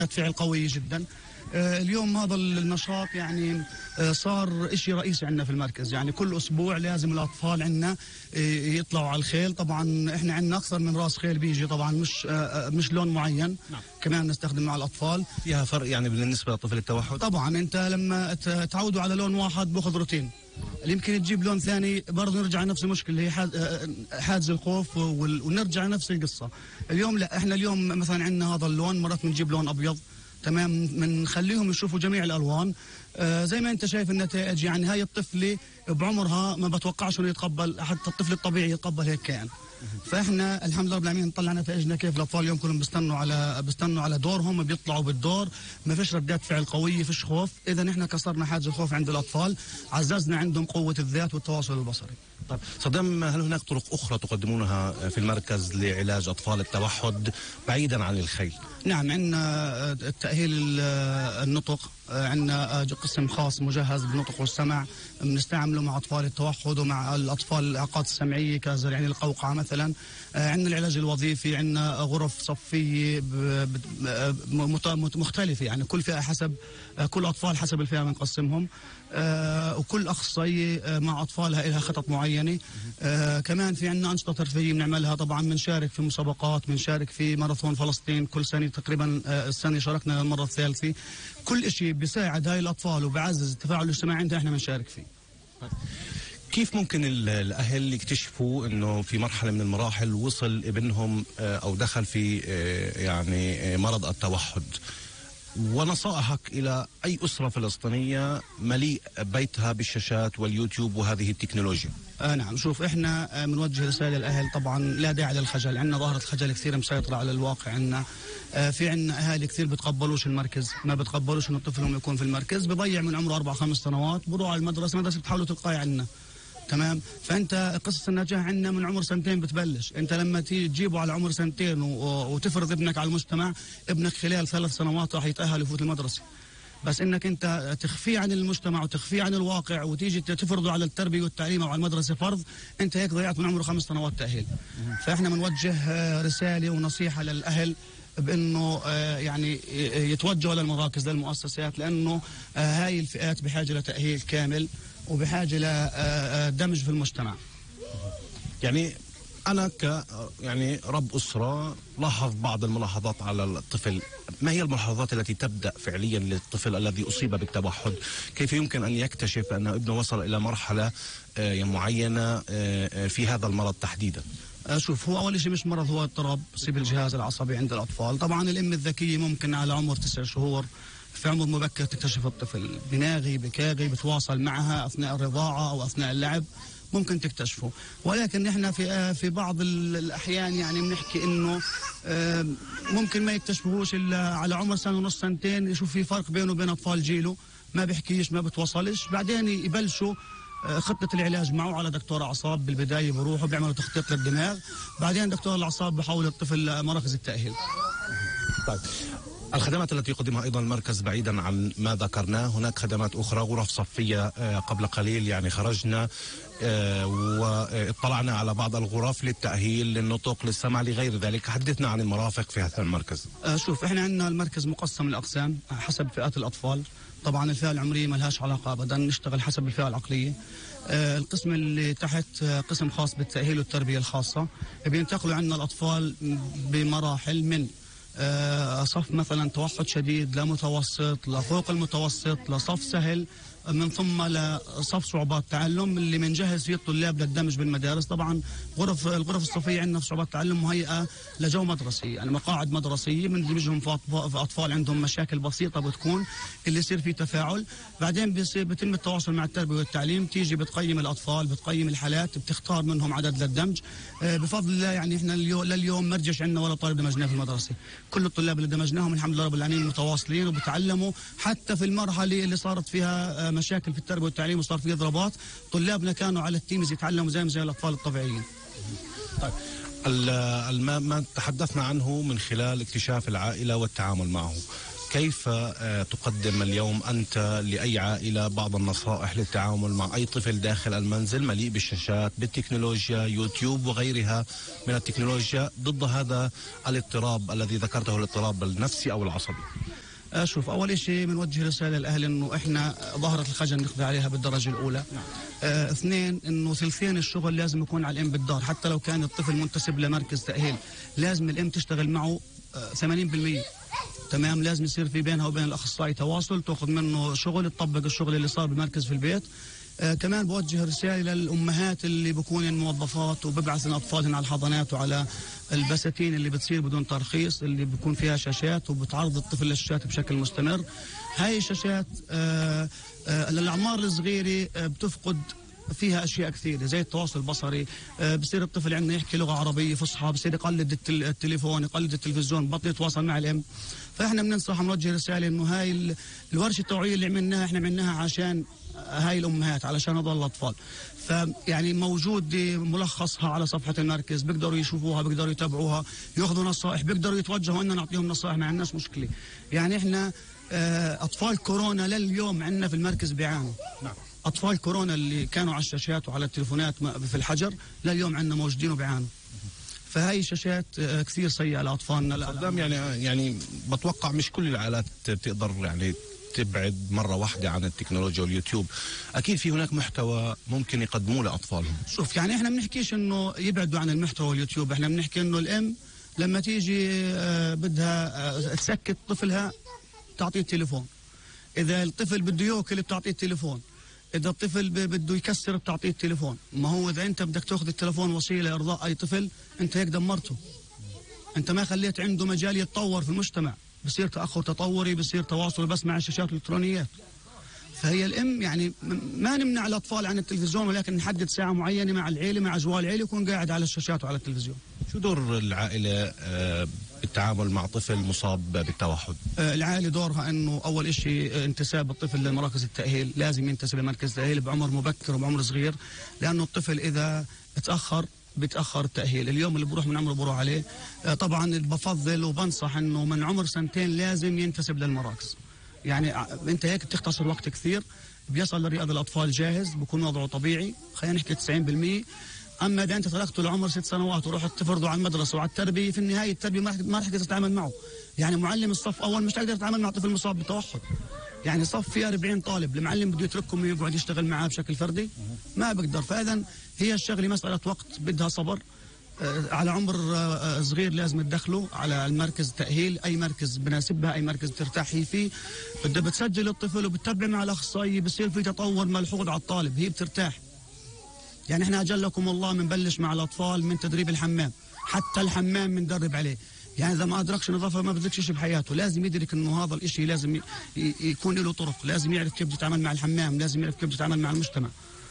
فعل قوية جدا. اليوم هذا النشاط يعني صار إشي رئيسي عندنا في المركز، يعني كل أسبوع لازم الأطفال عندنا يطلعوا على الخيل. طبعا إحنا عندنا أكثر من رأس خيل بيجي، طبعا مش لون معين. نعم. كمان نستخدم مع الأطفال. فيها فرق يعني بالنسبة لطفل التوحد؟ طبعا أنت لما تعودوا على لون واحد بأخذ روتين، اللي يمكن تجيب لون ثاني برضه نرجع نفس المشكلة اللي هي حاجز الخوف ونرجع نفس القصة. اليوم لا، إحنا اليوم مثلا عندنا هذا اللون، مرات بنجيب لون أبيض، تمام، بنخليهم يشوفوا جميع الالوان. زي ما انت شايف النتائج، يعني هاي الطفله بعمرها ما بتوقعش انه يتقبل، حتى الطفل الطبيعي يتقبل هيك كائن. فاحنا الحمد لله رب العالمين نطلع نتائجنا كيف الاطفال اليوم كلهم بيستنوا على دورهم، بيطلعوا بالدور، ما فيش ردات فعل قويه، فيش خوف. اذا احنا كسرنا حاجز الخوف عند الاطفال، عززنا عندهم قوه الذات والتواصل البصري. طيب صدام، هل هناك طرق اخرى تقدمونها في المركز لعلاج اطفال التوحد بعيدا عن الخيل؟ نعم، عندنا التأهيل النطق، عندنا قسم خاص مجهز بالنطق والسمع، بنستعمله مع أطفال التوحد ومع الأطفال الإعاقات السمعية كزر يعني القوقعة مثلا. عندنا العلاج الوظيفي، عندنا غرف صفية مختلفة، يعني كل فئة حسب كل أطفال حسب الفئة بنقسمهم. وكل أخصائية مع أطفالها لها خطط معينة. كمان في عندنا أنشطة ترفيهية بنعملها، طبعا بنشارك في مسابقات، بنشارك في ماراثون فلسطين كل سنة تقريبا. السنة شاركنا للمرة الثالثة. كل شيء بيساعد هاي الأطفال وبعزز التفاعل الاجتماعي عندنا احنا بنشارك فيه. كيف ممكن الأهل يكتشفوا أنه في مرحلة من المراحل وصل ابنهم أو دخل في يعني مرض التوحد؟ ونصائحك إلى أي أسرة فلسطينية مليء بيتها بالشاشات واليوتيوب وهذه التكنولوجيا؟ نعم، شوف احنا بنوجه رسالة للأهل، طبعا لا داعي للخجل، عندنا ظاهرة الخجل كثير مسيطرة على الواقع. عندنا في عندنا أهالي كثير بتقبلوش المركز، ما بتقبلوش إنه طفلهم يكون في المركز، بضيع من عمره 4-5 سنوات، بروح على المدرسة بتحاولوا تلقائي عندنا، تمام. فانت قصه النجاح عندنا من عمر 2 بتبلش. انت لما تيجي تجيبه على عمر 2 وتفرض ابنك على المجتمع، ابنك خلال 3 سنوات راح يتاهل ويفوت المدرسه. بس انك انت تخفيه عن المجتمع وتخفيه عن الواقع وتيجي تفرضه على التربيه والتعليم او على المدرسه فرض، انت هيك ضيعت من عمره 5 سنوات تاهيل. فاحنا بنوجه رساله ونصيحه للاهل بانه يعني يتوجهوا للمراكز للمؤسسات، لانه هاي الفئات بحاجه لتاهيل كامل وبحاجه لدمج في المجتمع. يعني أنا يعني رب أسرة لاحظ بعض الملاحظات على الطفل. ما هي الملاحظات التي تبدأ فعليا للطفل الذي أصيب بالتوحد؟ كيف يمكن أن يكتشف أن ابنه وصل إلى مرحلة معينة في هذا المرض تحديدا؟ شوف، هو أول شيء مش مرض، هو اضطراب يصيب الجهاز العصبي عند الأطفال. طبعا الأم الذكية ممكن على عمر 9 شهور في عمر مبكر تكتشف الطفل، بناغي بكاغي، بتواصل معها أثناء الرضاعة أو أثناء اللعب، ممكن تكتشفه. ولكن نحن في بعض الأحيان يعني بنحكي إنه ممكن ما يكتشفوهوش إلا على عمر 1.5 2، يشوف في فرق بينه وبين أطفال جيله، ما بيحكيش ما بتوصلش، بعدين يبلشوا خطة العلاج معه على دكتور أعصاب. بالبداية بروحوا بيعملوا تخطيط للدماغ، بعدين دكتور الأعصاب بحول الطفل مراكز التأهيل. طيب، الخدمات التي يقدمها أيضا المركز بعيدا عن ما ذكرناه، هناك خدمات أخرى، غرف صفية. قبل قليل يعني خرجنا واطلعنا على بعض الغرف للتأهيل، للنطق، للسمع، لغير ذلك. حدثنا عن المرافق في هذا المركز. شوف، احنا عندنا المركز مقسم لأقسام حسب فئات الأطفال. طبعا الفئة العمرية ما لهاش علاقة أبدا، نشتغل حسب الفئة العقلية. القسم اللي تحت قسم خاص بالتأهيل والتربية الخاصة، بينتقلوا عندنا الأطفال بمراحل من صف مثلا توحد شديد لمتوسط لفوق المتوسط لصف سهل، من ثم لصف صعوبات تعلم اللي بنجهز فيه الطلاب للدمج بالمدارس. طبعا الغرف الصفيه عندنا في صعوبات تعلم مهيئه لجو مدرسي، يعني مقاعد مدرسيه بندمجهم في اطفال عندهم مشاكل بسيطه بتكون اللي يصير فيه تفاعل. بعدين بيتم التواصل مع التربيه والتعليم، تيجي بتقيم الاطفال، بتقيم الحالات، بتختار منهم عدد للدمج. بفضل الله يعني احنا لليوم ما رجعش عندنا ولا طالب دمجناه في المدرسه. كل الطلاب اللي دمجناهم الحمد لله رب العالمين متواصلين وبتعلموا. حتى في المرحله اللي صارت فيها مشاكل في التربيه والتعليم وصار فيه ضربات، طلابنا كانوا على التيمز يتعلموا زي الاطفال الطبيعيين. طيب، ما تحدثنا عنه من خلال اكتشاف العائله والتعامل معه، كيف تقدم اليوم أنت لأي عائلة بعض النصائح للتعامل مع أي طفل داخل المنزل مليء بالشاشات بالتكنولوجيا يوتيوب وغيرها من التكنولوجيا ضد هذا الاضطراب الذي ذكرته، الاضطراب النفسي أو العصبي؟ شوف، أول شيء بنوجه رسالة للأهل إنه إحنا ظهرت الخجل نقضي عليها بالدرجة الأولى. اثنين، إنه ثلثين الشغل لازم يكون على الأم بالدار، حتى لو كان الطفل منتسب لمركز تأهيل لازم الأم تشتغل معه 80%. تمام، لازم يصير في بينها وبين الأخصائي تواصل، تأخذ منه شغل، تطبق الشغل اللي صار بالمركز في البيت. كمان بوجه رسالة للأمهات اللي بكون موظفات وببعثن أطفالهن على الحضانات وعلى البساتين اللي بتصير بدون ترخيص، اللي بيكون فيها شاشات وبتعرض الطفل للشاشات بشكل مستمر. هاي الشاشات للأعمار الصغيرة بتفقد فيها اشياء كثيره زي التواصل البصري. بصير الطفل عندنا يحكي لغه عربيه فصحى، بصير يقلد التليفون، يقلد التلفزيون، بطل يتواصل مع الام. فاحنا بننصح بنوجه رساله انه هاي الورشه التوعيه اللي عملناها احنا عملناها عشان هاي الامهات، علشان هذول الاطفال. فيعني موجود ملخصها على صفحه المركز، بيقدروا يشوفوها، بيقدروا يتابعوها، ياخذوا نصائح، بيقدروا يتوجهوا لنا نعطيهم نصائح، ما عندناش مشكله. يعني احنا اطفال كورونا لليوم عندنا في المركز بيعانوا. نعم. أطفال كورونا اللي كانوا على الشاشات وعلى التليفونات في الحجر لليوم عندنا موجودين وبيعانوا. فهي الشاشات كثير سيئة لأطفالنا. صدام، يعني بتوقع مش كل العائلات بتقدر يعني تبعد مرة واحدة عن التكنولوجيا واليوتيوب، أكيد في هناك محتوى ممكن يقدموه لأطفالهم. شوف، يعني إحنا بنحكيش إنه يبعدوا عن المحتوى واليوتيوب، إحنا بنحكي إنه الأم لما تيجي بدها تسكت طفلها تعطيه التليفون، إذا الطفل بده ياكل بتعطيه التليفون، إذا الطفل بده يكسر بتعطيه التليفون. ما هو إذا أنت بدك تأخذ التليفون وسيلة لإرضاء أي طفل، أنت هيك دمرته. أنت ما خليت عنده مجال يتطور في المجتمع، بصير تأخر تطوري، بصير تواصل بس مع الشاشات الإلكترونيات. فهي الأم يعني ما نمنع الأطفال عن التلفزيون، ولكن نحدد ساعة معينة مع العيلة، مع أجواء العيلة، يكون قاعد على الشاشات وعلى التلفزيون. شو دور العائلة بالتعامل مع طفل مصاب بالتوحد؟ العائلة دورها أنه أول شيء انتساب الطفل لمراكز التأهيل، لازم ينتسب لمركز التأهيل بعمر مبكر وبعمر صغير، لأنه الطفل إذا تأخر بتأخر التأهيل. اليوم اللي بروح من عمره بروح عليه. طبعا بفضل وبنصح أنه من عمر 2 لازم ينتسب للمراكز. يعني أنت هيك بتختصر وقت كثير، بيصل لرياض الأطفال جاهز، بكون وضعه طبيعي، خلينا نحكي 90%. أما إذا أنت تركته لعمر 6 سنوات ورحت تفرضه على المدرسة وعلى التربية، في النهاية التربية ما رح تقدر تتعامل معه. يعني معلم الصف أول مش تقدر تتعامل مع طفل مصاب بالتوحد. يعني صف فيه 40 طالب، المعلم بده يتركهم ويقعد يشتغل معاه بشكل فردي؟ ما بقدر. فإذا هي الشغلة مسألة وقت، بدها صبر. على عمر صغير لازم تدخله على المركز تأهيل، أي مركز بناسبها، أي مركز بترتاح هي فيه. بدها بتسجل الطفل وبتتبع مع الأخصائي، بصير في تطور ملحوظ على الطالب، هي بترتاح. يعني احنا اجلكم الله بنبلش مع الاطفال من تدريب الحمام، حتى الحمام بندرب عليه. يعني اذا ما ادركش نظافه ما بدكش شيء بحياته، لازم يدرك انه هذا الشيء لازم يكون له طرق، لازم يعرف كيف يتعامل مع الحمام، لازم يعرف كيف يتعامل مع المجتمع.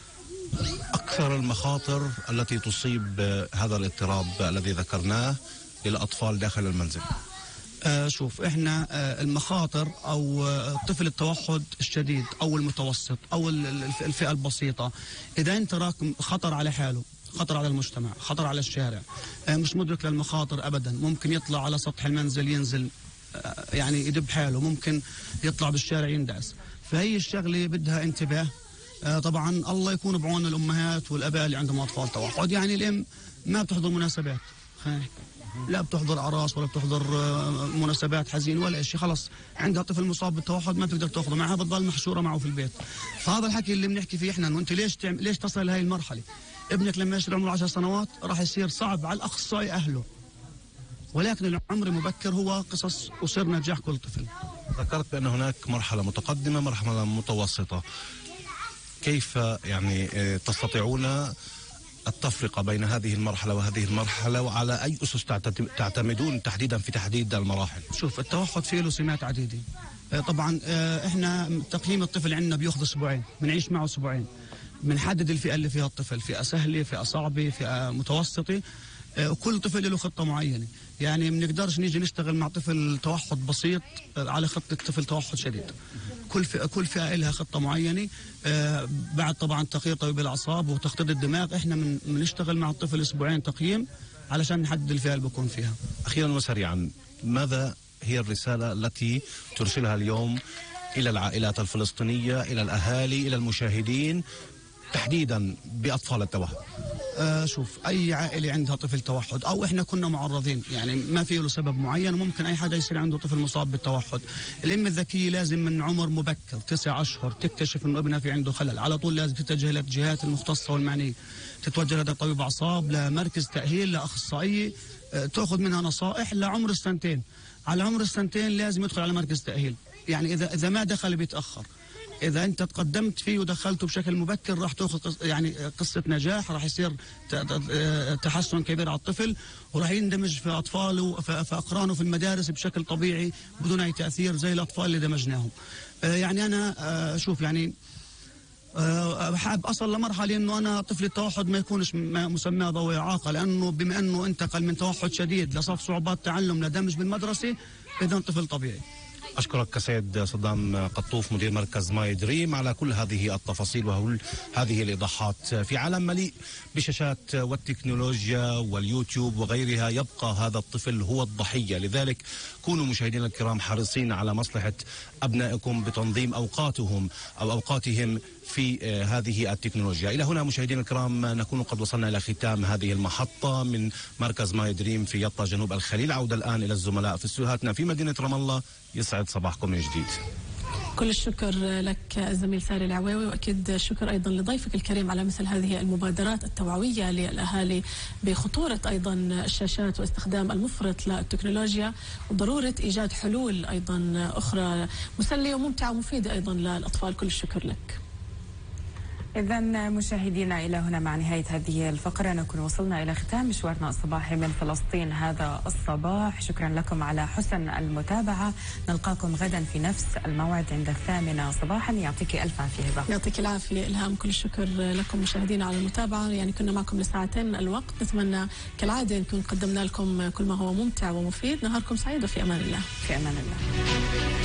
أكثر المخاطر التي تصيب هذا الاضطراب الذي ذكرناه للأطفال داخل المنزل؟ شوف، احنا المخاطر او طفل التوحد الشديد او المتوسط او الفئه البسيطه، اذا انت راكم خطر على حاله، خطر على المجتمع، خطر على الشارع، مش مدرك للمخاطر ابدا، ممكن يطلع على سطح المنزل ينزل يعني يدب حاله، ممكن يطلع بالشارع يندعس. فهي الشغله بدها انتباه. طبعا الله يكون بعون الامهات والاباء اللي عندهم اطفال توحد. يعني الام ما بتحضر مناسبات، خلينا نحكي، لا بتحضر اعراس ولا بتحضر مناسبات حزين ولا شيء، خلص عندها طفل مصاب بالتوحد ما بتقدر تاخذه معها، بتضل محشوره معه في البيت. فهذا الحكي اللي بنحكي فيه احنا، انه انت ليش تصل لهي المرحله؟ ابنك لما يصير عمره 10 سنوات راح يصير صعب على الاخصائي اهله، ولكن العمر مبكر هو قصص وسر نجاح كل طفل. ذكرت بان هناك مرحله متقدمه، مرحله متوسطه، كيف يعني تستطيعون التفرقة بين هذه المرحلة وهذه المرحلة، وعلى أي أسس تعتمدون تحديدا في تحديد المراحل؟ شوف، التوحد فيه له سمات عديدة. طبعا احنا تقييم الطفل عندنا بياخذ أسبوعين، بنعيش معه أسبوعين، بنحدد الفئة اللي فيها الطفل، فئة سهلة، فئة صعبة، فئة متوسطة. وكل طفل له خطة معينة. يعني ما بنقدرش نيجي نشتغل مع طفل توحد بسيط على خطة طفل توحد شديد. كل فئة لها خطة معينة. بعد طبعا تقييم طبيب الأعصاب وتخطيط الدماغ، احنا بنشتغل مع الطفل أسبوعين تقييم علشان نحدد الفئة اللي بكون فيها. أخيرا وسريعا، ماذا هي الرسالة التي ترسلها اليوم إلى العائلات الفلسطينية، إلى الأهالي، إلى المشاهدين تحديدا بأطفال التوحد؟ شوف، أي عائلة عندها طفل توحد أو إحنا كنا معرضين، يعني ما في له سبب معين، وممكن أي حدا يصير عنده طفل مصاب بالتوحد. الأم الذكية لازم من عمر مبكر 9 أشهر تكتشف إنه ابنها في عنده خلل، على طول لازم تتجه للجهات المختصة والمعنية، تتوجه لدى طبيب أعصاب، لمركز تأهيل، لأخصائية، تأخذ منها نصائح لعمر السنتين. على عمر السنتين لازم يدخل على مركز تأهيل، يعني إذا ما دخل بيتأخر. إذا أنت تقدمت فيه ودخلته بشكل مبكر راح تأخذ يعني قصة نجاح، راح يصير تحسن كبير على الطفل، وراح يندمج في أطفاله في أقرانه في المدارس بشكل طبيعي بدون أي تأثير زي الأطفال اللي دمجناهم. يعني أنا شوف، يعني حاب أصل لمرحلة إنه أنا طفل التوحد ما يكونش مسمى ضوء إعاقة، لأنه بما إنه انتقل من توحد شديد لصف صعوبات تعلم لدمج بالمدرسة، إذا طفل طبيعي. أشكرك سيد صدام قطوف مدير مركز ماي دريم على كل هذه التفاصيل وكل هذه الإيضاحات. في عالم مليء بالشاشات والتكنولوجيا واليوتيوب وغيرها يبقى هذا الطفل هو الضحية، لذلك كونوا مشاهدينا الكرام حريصين على مصلحة أبنائكم بتنظيم أوقاتهم أو أوقاتهم في هذه التكنولوجيا. إلى هنا مشاهدينا الكرام نكون قد وصلنا إلى ختام هذه المحطة من مركز ماي دريم في يطا جنوب الخليل. عودة الآن إلى الزملاء في استوديوهاتنا في مدينة رام الله. يسعد صباحكم من جديد. كل الشكر لك الزميل ساري العواوي، واكيد الشكر ايضا لضيفك الكريم على مثل هذه المبادرات التوعويه للاهالي بخطوره ايضا الشاشات واستخدام المفرط للتكنولوجيا، وضروره ايجاد حلول ايضا اخرى مسليه وممتعه ومفيده ايضا للاطفال. كل الشكر لك. إذا مشاهدينا إلى هنا مع نهاية هذه الفقرة نكون وصلنا إلى ختام مشوارنا الصباحي من فلسطين هذا الصباح. شكرا لكم على حسن المتابعة، نلقاكم غدا في نفس الموعد عند 8 صباحا. يعطيك ألف عافية هبة. يعطيك العافية إلهام. كل الشكر لكم مشاهدينا على المتابعة، يعني كنا معكم لساعتين الوقت، نتمنى كالعادة نكون قدمنا لكم كل ما هو ممتع ومفيد. نهاركم سعيد وفي أمان الله. في أمان الله.